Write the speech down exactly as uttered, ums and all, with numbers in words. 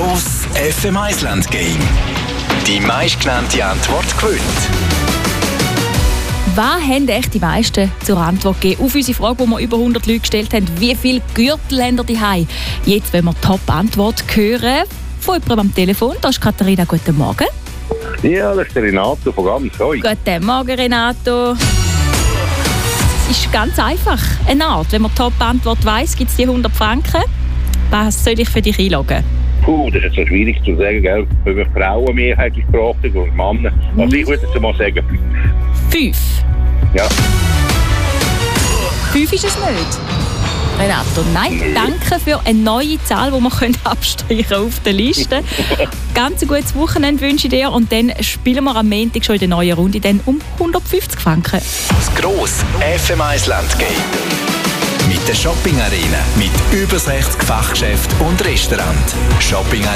grosses F M eins Land-Game. Die meistgenannte Antwort gewinnt. Was haben echt die meisten zur Antwort gegeben auf unsere Frage, die wir über hundert Leute gestellt haben? Wie viele Gürtel haben ihr daheim? Jetzt wollen wir die Top-Antwort hören von jemandem am Telefon. Da ist Katharina. Guten Morgen. Ja, das ist der Renato von ganz Hoi. Guten Morgen, Renato. Es ist ganz einfach. Eine Art. Wenn man die Top-Antwort weiss, gibt es die hundert Franken. Was soll ich für dich einloggen? Puh, das ist jetzt so schwierig zu sagen, gell? Über Frauen mehrheitlich gesprochen oder Männer. Mhm. Also ich würde jetzt mal sagen fünf. Fünf? Ja. Fünf ist es nicht. Renato, nein. Nee. Danke für eine neue Zahl, die wir abstreichen auf der Liste. Ganz ein gutes Wochenende wünsche ich dir und dann spielen wir am Montag schon in der neuen Runde dann um hundertfünfzig Franken. Das grosse F M eins Land-Game. Mit der Shopping Arena mit über sechzig Fachgeschäften und Restaurants. Shopping